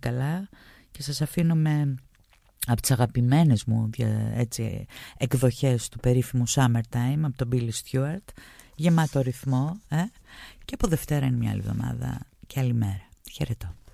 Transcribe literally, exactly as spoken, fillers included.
καλά και σας αφήνω με από τις αγαπημένες μου έτσι, εκδοχές του περίφημου Summertime από τον Billy Stewart, γεμάτο ρυθμό, ε? Και από Δευτέρα είναι μια άλλη εβδομάδα και άλλη μέρα. Χαιρετώ.